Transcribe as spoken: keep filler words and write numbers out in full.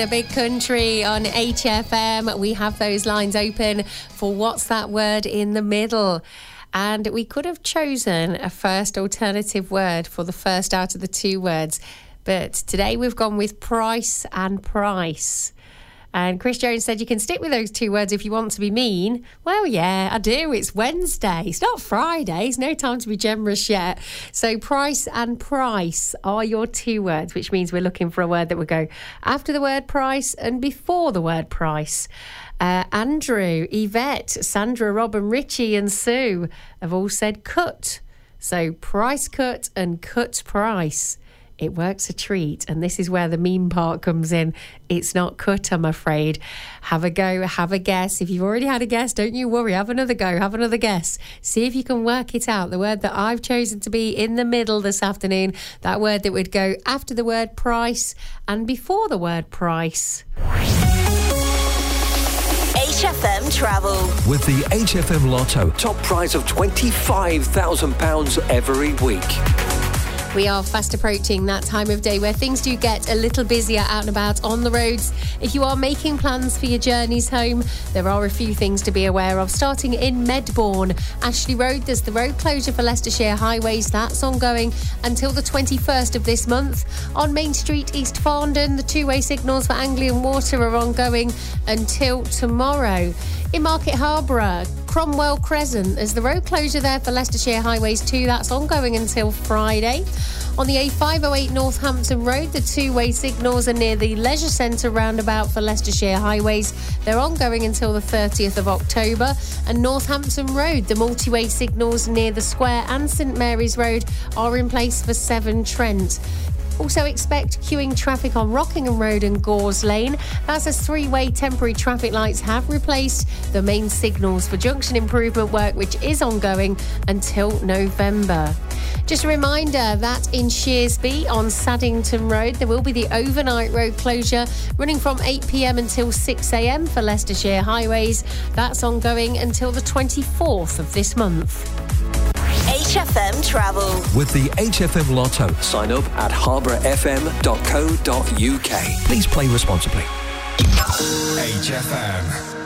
The Big Country on H F M. We have those lines open for What's That Word in the Middle? And we could have chosen a first alternative word for the first out of the two words. But today we've gone with price and price. And Chris Jones said you can stick with those two words if you want to be mean. Well, yeah, I do. It's Wednesday. It's not Friday. It's no time to be generous yet. So price and price are your two words, which means we're looking for a word that would go after the word price and before the word price. Uh, Andrew, Yvette, Sandra, Robin, Richie and Sue have all said cut. So price cut and cut price. It works a treat, and this is where the mean part comes in. It's not cut, I'm afraid. Have a go, have a guess. If you've already had a guess, don't you worry. Have another go, have another guess. See if you can work it out. The word that I've chosen to be in the middle this afternoon, that word that would go after the word price and before the word price. H F M Travel. With the H F M Lotto, top prize of twenty-five thousand pounds every week. We are fast approaching that time of day where things do get a little busier out and about on the roads. If you are making plans for your journeys home, there are a few things to be aware of. Starting in Medbourne, Ashley Road, there's the road closure for Leicestershire highways. That's ongoing until the twenty-first of this month. On Main Street, East Farndon, the two-way signals for Anglian Water are ongoing until tomorrow. In Market Harborough, Cromwell Crescent, there's the road closure there for Leicestershire Highways two. That's ongoing until Friday. On the A five oh eight Northampton Road, the two-way signals are near the Leisure Centre roundabout for Leicestershire Highways. They're ongoing until the thirtieth of October. And Northampton Road, the multi-way signals near the Square and St Mary's Road are in place for Severn Trent. Also expect queuing traffic on Rockingham Road and Gores Lane. That's as three-way temporary traffic lights have replaced the main signals for junction improvement work, which is ongoing until November. Just a reminder that in Shearsby on Saddington Road, there will be the overnight road closure running from eight p.m. until six a.m. for Leicestershire Highways. That's ongoing until the twenty-fourth of this month. H F M Travel. With the H F M Lotto, sign up at harbour f m dot co dot u k. Please play responsibly. H F M.